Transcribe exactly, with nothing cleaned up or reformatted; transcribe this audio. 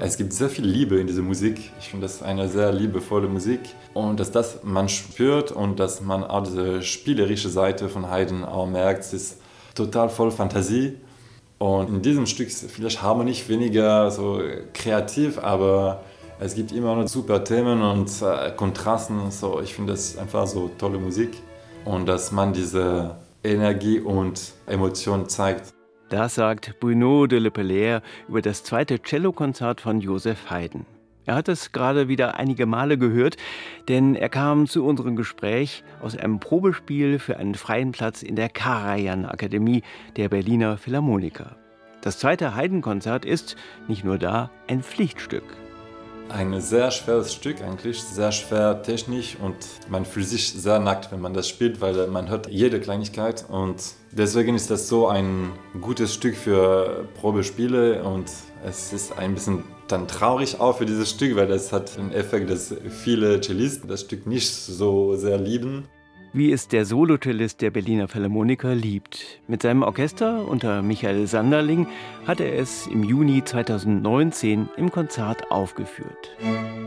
Es gibt sehr viel Liebe in dieser Musik. Ich finde das eine sehr liebevolle Musik. Und dass das man spürt und dass man auch diese spielerische Seite von Haydn auch merkt, es ist total voll Fantasie. Und in diesem Stück ist vielleicht harmonisch weniger so kreativ, aber es gibt immer noch super Themen und äh, Kontrasten. So, ich finde das einfach so tolle Musik. Und dass man diese Energie und Emotion zeigt. Das sagt Bruno de Lepellère über das zweite Cellokonzert von Joseph Haydn. Er hat es gerade wieder einige Male gehört, denn er kam zu unserem Gespräch aus einem Probespiel für einen freien Platz in der Karajan-Akademie der Berliner Philharmoniker. Das zweite Haydn-Konzert ist, nicht nur da, ein Pflichtstück. Ein sehr schweres Stück eigentlich, sehr schwer technisch und man fühlt sich sehr nackt, wenn man das spielt, weil man hört jede Kleinigkeit und deswegen ist das so ein gutes Stück für Probespiele und es ist ein bisschen dann traurig auch für dieses Stück, weil das hat den Effekt, dass viele Cellisten das Stück nicht so sehr lieben. Wie es der Solocellist der Berliner Philharmoniker liebt. Mit seinem Orchester unter Michael Sanderling hat er es im Juni zweitausendneunzehn im Konzert aufgeführt.